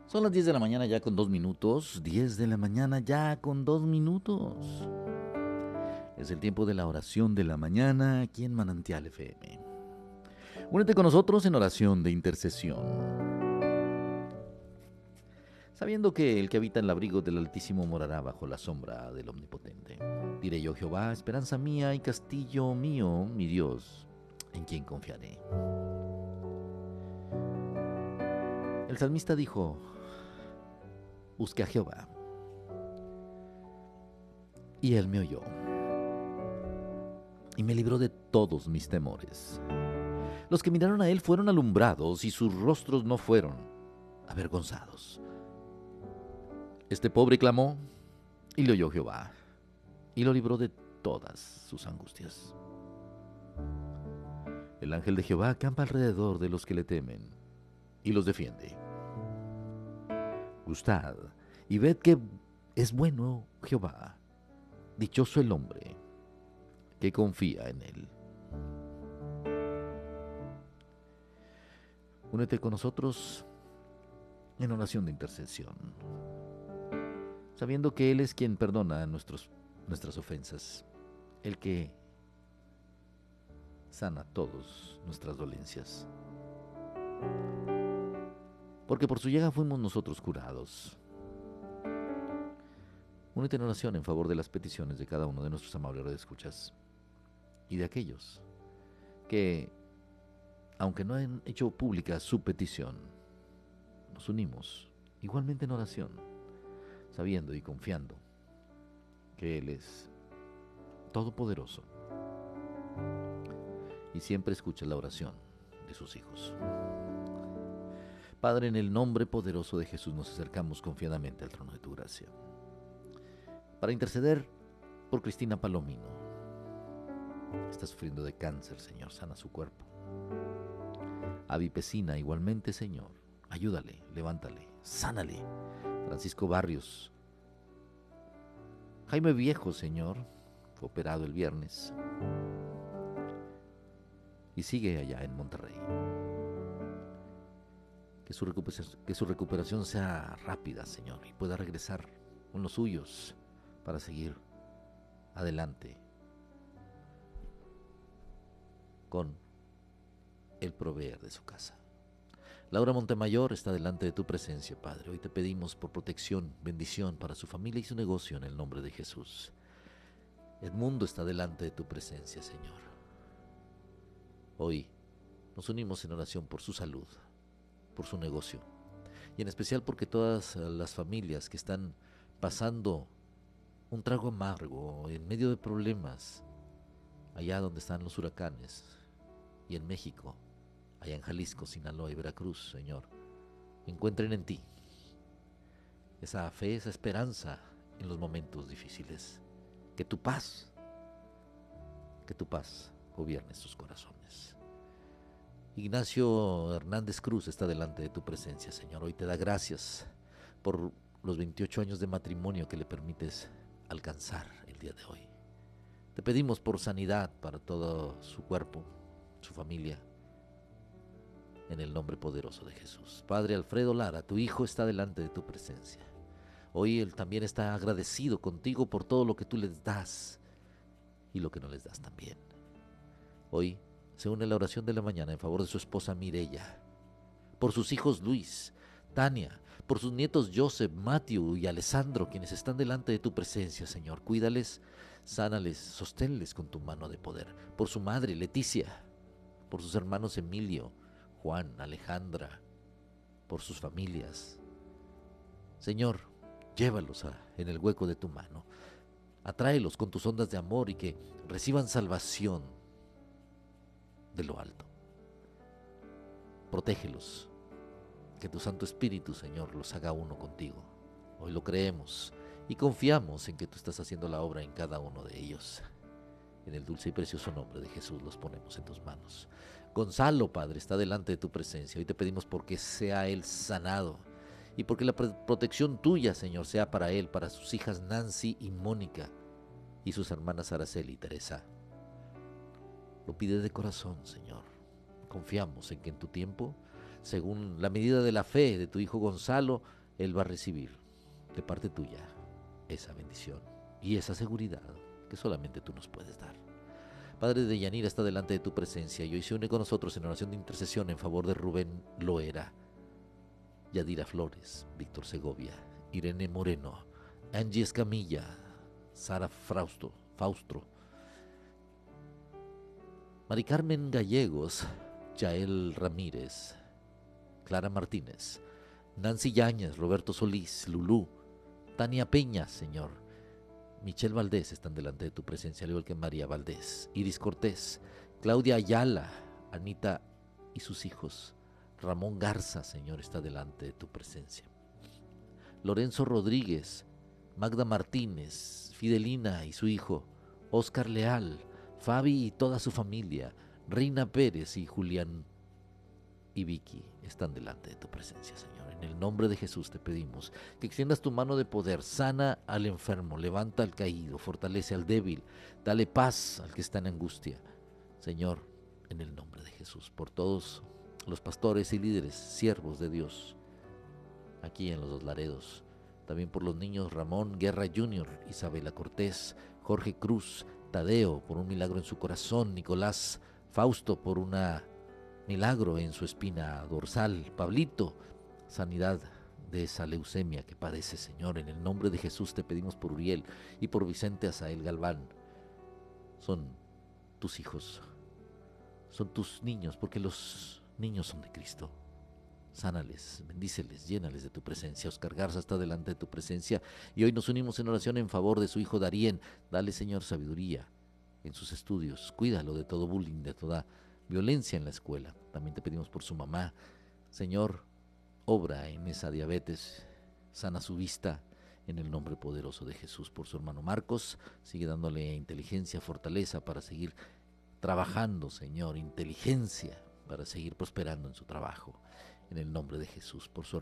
Son las 10 de la mañana ya con 2 minutos. 10 de la mañana ya con 2 minutos. Es el tiempo de la oración de la mañana aquí en Manantial FM. Únete con nosotros en oración de intercesión. Sabiendo que el que habita en el abrigo del Altísimo morará bajo la sombra del Omnipotente. Diré yo, Jehová, esperanza mía y castillo mío, mi Dios, en quien confiaré. El salmista dijo, busqué a Jehová, y él me oyó, y me libró de todos mis temores. Los que miraron a él fueron alumbrados, y sus rostros no fueron avergonzados. Este pobre clamó, y le oyó Jehová, y lo libró de todas sus angustias. El ángel de Jehová acampa alrededor de los que le temen, y los defiende. Gustad, y ved que es bueno Jehová, dichoso el hombre que confía en él. Únete con nosotros en oración de intercesión, sabiendo que Él es quien perdona nuestras ofensas, el que sana todas nuestras dolencias. Porque por su llaga fuimos nosotros curados. Únete en oración en favor de las peticiones de cada uno de nuestros amables redescuchas y de aquellos que, aunque no han hecho pública su petición, nos unimos igualmente en oración, sabiendo y confiando que Él es todopoderoso y siempre escucha la oración de sus hijos. Padre, en el nombre poderoso de Jesús nos acercamos confiadamente al trono de tu gracia para interceder por Cristina Palomino. Está sufriendo de cáncer, Señor, sana su cuerpo. Avi Pesina, igualmente, Señor, ayúdale, levántale, sánale. Francisco Barrios, Jaime Viejo, Señor, fue operado el viernes y sigue allá en Monterrey. Que su recuperación sea rápida, Señor, y pueda regresar con los suyos para seguir adelante con el proveer de su casa. Laura Montemayor está delante de tu presencia, Padre. Hoy te pedimos por protección, bendición para su familia y su negocio en el nombre de Jesús. Edmundo está delante de tu presencia, Señor. Hoy nos unimos en oración por su salud, por su negocio, y en especial porque todas las familias que están pasando un trago amargo en medio de problemas, allá donde están los huracanes, y en México, allá en Jalisco, Sinaloa y Veracruz, Señor, encuentren en ti esa fe, esa esperanza en los momentos difíciles. Que tu paz gobierne sus corazones. Ignacio Hernández Cruz está delante de tu presencia, Señor. Hoy te da gracias por los 28 años de matrimonio que le permites alcanzar el día de hoy. Te pedimos por sanidad para todo su cuerpo, su familia, en el nombre poderoso de Jesús. Padre Alfredo Lara, tu hijo está delante de tu presencia. Hoy él también está agradecido contigo por todo lo que tú les das y lo que no les das también. Hoy se une la oración de la mañana en favor de su esposa Mireya, por sus hijos Luis, Tania, por sus nietos Joseph, Matthew y Alessandro, quienes están delante de tu presencia, Señor. Cuídales, sánales, sosténles con tu mano de poder. Por su madre Leticia, por sus hermanos Emilio, Juan, Alejandra, por sus familias. Señor, llévalos en el hueco de tu mano. Atráelos con tus ondas de amor y que reciban salvación de lo alto. Protégelos. Que tu Santo Espíritu, Señor, los haga uno contigo. Hoy lo creemos y confiamos en que tú estás haciendo la obra en cada uno de ellos. En el dulce y precioso nombre de Jesús los ponemos en tus manos. Gonzalo, Padre, está delante de tu presencia. Hoy te pedimos porque sea él sanado y porque la protección tuya, Señor, sea para él, para sus hijas Nancy y Mónica y sus hermanas Araceli y Teresa. Lo pide de corazón, Señor. Confiamos en que en tu tiempo, según la medida de la fe de tu hijo Gonzalo, Él va a recibir de parte tuya esa bendición y esa seguridad que solamente tú nos puedes dar. Padre, de Yanira está delante de tu presencia y hoy se une con nosotros en oración de intercesión en favor de Rubén Loera, Yadira Flores, Víctor Segovia, Irene Moreno, Angie Escamilla, Sara Fausto, Mari Carmen Gallegos, Yael Ramírez, Clara Martínez, Nancy Yáñez, Roberto Solís, Lulú, Tania Peña, Señor. Michelle Valdés están delante de tu presencia, al igual que María Valdés, Iris Cortés, Claudia Ayala, Anita y sus hijos. Ramón Garza, Señor, está delante de tu presencia. Lorenzo Rodríguez, Magda Martínez, Fidelina y su hijo, Oscar Leal, Fabi y toda su familia, Reina Pérez y Julián y Vicky están delante de tu presencia, Señor. En el nombre de Jesús te pedimos que extiendas tu mano de poder, sana al enfermo, levanta al caído, fortalece al débil, dale paz al que está en angustia. Señor, en el nombre de Jesús, por todos los pastores y líderes, siervos de Dios, aquí en los Dos Laredos, también por los niños Ramón Guerra Jr., Isabela Cortés, Jorge Cruz, Tadeo por un milagro en su corazón, Nicolás Fausto por un milagro en su espina dorsal, Pablito, sanidad de esa leucemia que padece, Señor. En el nombre de Jesús te pedimos por Uriel y por Vicente Azael Galván. Son tus hijos, son tus niños, porque los niños son de Cristo. Sánales, bendíceles, llénales de tu presencia. Oscar Garza está delante de tu presencia y hoy nos unimos en oración en favor de su hijo Darien. Dale, Señor, sabiduría en sus estudios. Cuídalo de todo bullying, de toda violencia en la escuela. También te pedimos por su mamá. Señor, obra en esa diabetes, sana su vista en el nombre poderoso de Jesús. Por su hermano Marcos, sigue dándole inteligencia, fortaleza para seguir trabajando, Señor, inteligencia para seguir prosperando en su trabajo. En el nombre de Jesús, por su